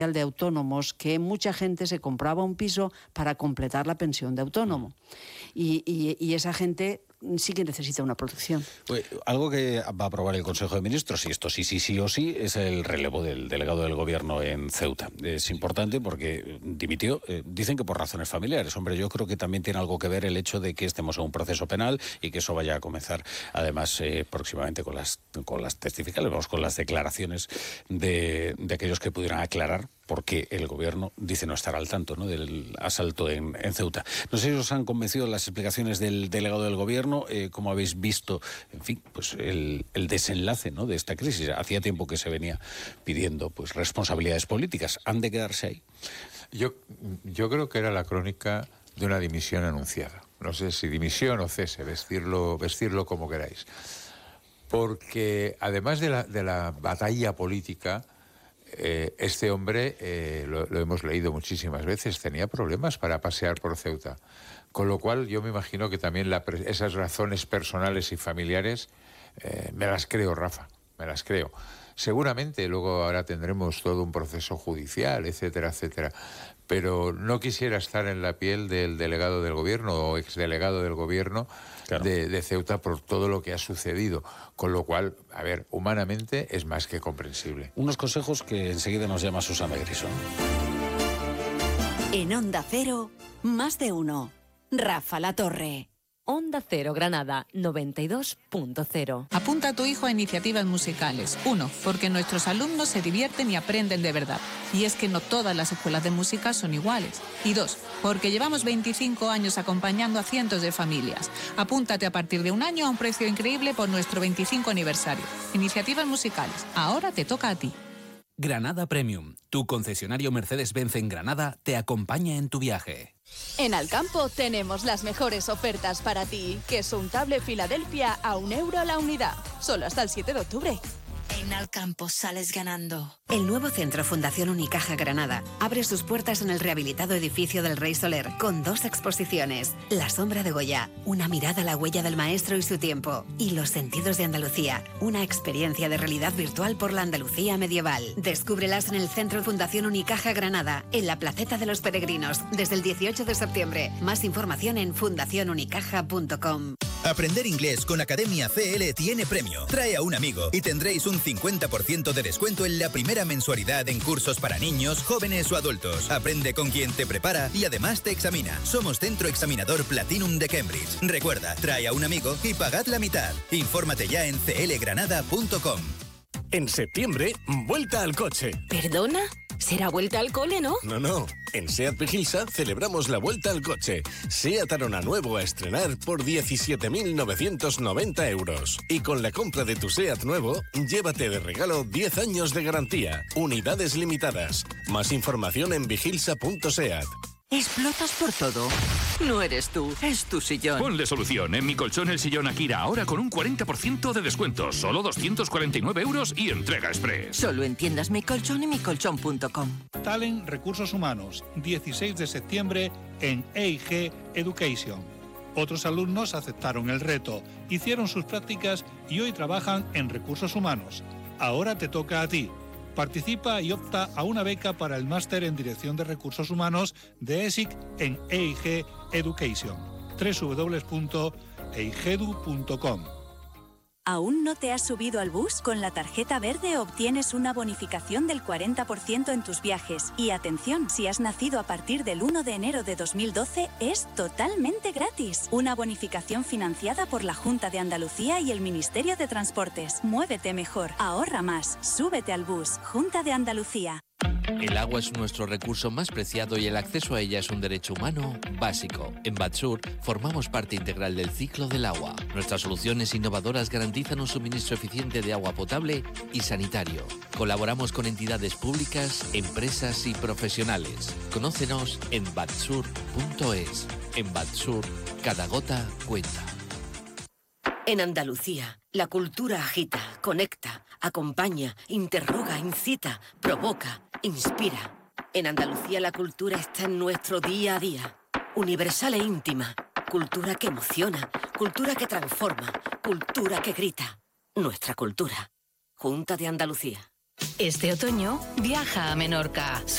de autónomos que mucha gente se compraba un piso para completar la pensión de autónomo. Y esa gente sí que necesita una protección. Pues, algo que va a aprobar el Consejo de Ministros, y esto sí o sí, es el relevo del delegado del Gobierno en Ceuta. Es importante porque dimitió, dicen que por razones familiares. Hombre, yo creo que también tiene algo que ver el hecho de que estemos en un proceso penal y que eso vaya a comenzar, además, próximamente con las testificales, con las declaraciones de aquellos que pudieran aclarar porque el Gobierno dice no estar al tanto, ¿no?, del asalto en Ceuta. No sé si os han convencido las explicaciones del delegado del Gobierno, cómo habéis visto, en fin, pues el desenlace, ¿no?, de esta crisis. Hacía tiempo que se venía pidiendo pues responsabilidades políticas. ¿Han de quedarse ahí? Yo creo que era la crónica de una dimisión anunciada. No sé si dimisión o cese, vestirlo como queráis. Porque además de la batalla política, este hombre, lo hemos leído muchísimas veces, tenía problemas para pasear por Ceuta. Con lo cual yo me imagino que también esas razones personales y familiares, me las creo, Rafa, me las creo. Seguramente luego ahora tendremos todo un proceso judicial, etcétera, etcétera. Pero no quisiera estar en la piel del delegado del Gobierno o exdelegado del Gobierno, claro, de Ceuta por todo lo que ha sucedido. Con lo cual, a ver, humanamente es más que comprensible. Unos consejos que enseguida nos llama Susana Griso. En Onda Cero, más de uno. Rafa La Torre. Onda Cero Granada 92.0. Apunta a tu hijo a iniciativas musicales. 1, porque nuestros alumnos se divierten y aprenden de verdad. Y es que no todas las escuelas de música son iguales. Y 2, porque llevamos 25 años acompañando a cientos de familias. Apúntate a partir de un año a un precio increíble por nuestro 25 aniversario. Iniciativas musicales. Ahora te toca a ti. Granada Premium, tu concesionario Mercedes-Benz en Granada, te acompaña en tu viaje. En Alcampo tenemos las mejores ofertas para ti. Queso untable Filadelfia a €1 la unidad. Solo hasta el 7 de octubre. En Alcampo sales ganando. El nuevo Centro Fundación Unicaja Granada abre sus puertas en el rehabilitado edificio del Rey Soler con 2 exposiciones. La sombra de Goya, una mirada a la huella del maestro y su tiempo. Y Los sentidos de Andalucía, una experiencia de realidad virtual por la Andalucía medieval. Descúbrelas en el Centro Fundación Unicaja Granada, en la Placeta de los Peregrinos, desde el 18 de septiembre. Más información en fundacionunicaja.com. Aprender inglés con Academia CL tiene premio. Trae a un amigo y tendréis un 50% de descuento en la primera mensualidad en cursos para niños, jóvenes o adultos. Aprende con quien te prepara y además te examina. Somos Centro Examinador Platinum de Cambridge. Recuerda, trae a un amigo y pagad la mitad. Infórmate ya en clgranada.com. En septiembre, vuelta al coche. ¿Perdona? ¿Será vuelta al cole, no? No. En SEAT Vigilsa celebramos la vuelta al coche. SEAT Arona nuevo a estrenar por 17.990 euros. Y con la compra de tu SEAT nuevo, llévate de regalo 10 años de garantía. Unidades limitadas. Más información en vigilsa.seat. Explotas por todo. No eres tú, es tu sillón. Ponle solución. En Mi Colchón el sillón Akira, ahora con un 40% de descuento. Solo 249 euros y entrega express. Solo en tiendas Mi Colchón y micolchón.com. Talent Recursos Humanos, 16 de septiembre en EIG Education. Otros alumnos aceptaron el reto, hicieron sus prácticas y hoy trabajan en Recursos Humanos. Ahora te toca a ti. Participa y opta a una beca para el máster en Dirección de Recursos Humanos de ESIC en EIG Education. www.eigedu.com. ¿Aún no te has subido al bus? Con la tarjeta verde obtienes una bonificación del 40% en tus viajes. Y atención, si has nacido a partir del 1 de enero de 2012, es totalmente gratis. Una bonificación financiada por la Junta de Andalucía y el Ministerio de Transportes. Muévete mejor, ahorra más, súbete al bus. Junta de Andalucía. El agua es nuestro recurso más preciado y el acceso a ella es un derecho humano básico. En Batsur formamos parte integral del ciclo del agua. Nuestras soluciones innovadoras garantizan un suministro eficiente de agua potable y sanitario. Colaboramos con entidades públicas, empresas y profesionales. Conócenos en batsur.es. En Batsur, cada gota cuenta. En Andalucía, la cultura agita, conecta, acompaña, interroga, incita, provoca, inspira. En Andalucía la cultura está en nuestro día a día. Universal e íntima. Cultura que emociona, cultura que transforma, cultura que grita. Nuestra cultura. Junta de Andalucía. Este otoño, viaja a Menorca.